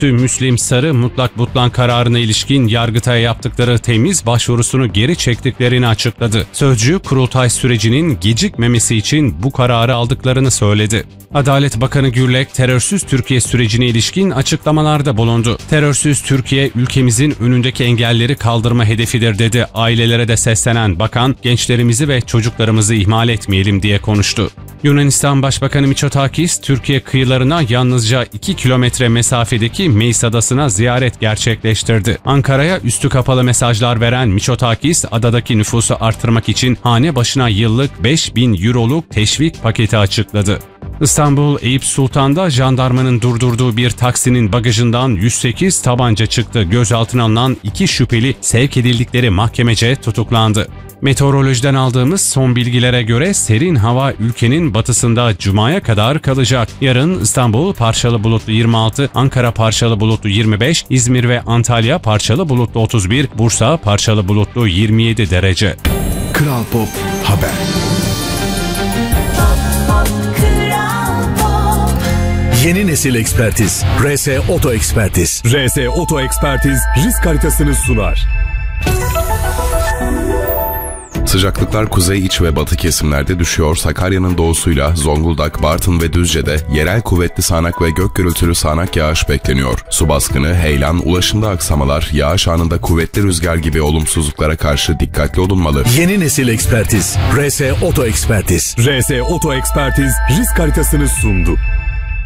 Müslim Sarı mutlak butlan kararına ilişkin Yargıtay'a yaptıkları temiz başvurusunu geri çektiklerini açıkladı. Sözcü, kurultay sürecinin gecikmemesi için bu kararı aldıklarını söyledi. Adalet Bakanı Gürlek, terörsüz Türkiye sürecine ilişkin açıklamalarda bulundu. Terörsüz Türkiye, ülkemizin önündeki engelleri kaldırma hedefidir dedi. Ailelere de seslenen bakan, gençlerimizi ve çocuklarımızı ihmal etmeyelim diye konuştu. Yunanistan Başbakanı Mitsotakis, Türkiye kıyılarına yalnızca 2 kilometre mesafedeki Meis Adası'na ziyaret gerçekleştirdi. Ankara'ya üstü kapalı mesajlar veren Mitsotakis, adadaki nüfusu artırmak için hane başına yıllık 5.000 euroluk teşvik paketi açıkladı. İstanbul Eyüp Sultan'da jandarmanın durdurduğu bir taksinin bagajından 108 tabanca çıktı. Gözaltına alınan 2 şüpheli sevk edildikleri mahkemece tutuklandı. Meteorolojiden aldığımız son bilgilere göre serin hava ülkenin batısında Cuma'ya kadar kalacak. Yarın İstanbul parçalı bulutlu 26, Ankara parçalı bulutlu 25, İzmir ve Antalya parçalı bulutlu 31, Bursa parçalı bulutlu 27 derece. Kral Pop Haber. Yeni nesil ekspertiz. RS Oto Ekspertiz. RS Oto Ekspertiz risk haritasını sunar. Sıcaklıklar kuzey, iç ve batı kesimlerde düşüyor. Sakarya'nın doğusuyla Zonguldak, Bartın ve Düzce'de yerel kuvvetli sağanak ve gök gürültülü sağanak yağış bekleniyor. Su baskını, heyelan, ulaşımda aksamalar, yağış anında kuvvetli rüzgar gibi olumsuzluklara karşı dikkatli olunmalı. Yeni nesil ekspertiz. RS Oto Ekspertiz. RS Oto Ekspertiz risk haritasını sundu.